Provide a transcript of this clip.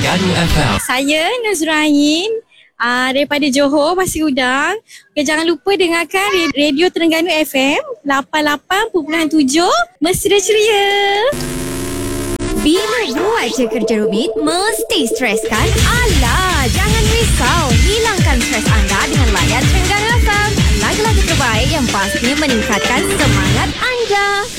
Terengganu FM. Saya Nazrain daripada Johor, Pasir Udang. Okay, jangan lupa dengarkan Radio Terengganu FM 88.7. Mesra ceria. Bila buat je kerja rumit, mesti stres kan? Alah, jangan risau. Hilangkan stres anda dengan layan Terengganu FM. Lagu-lagu terbaik yang pasti meningkatkan semangat anda.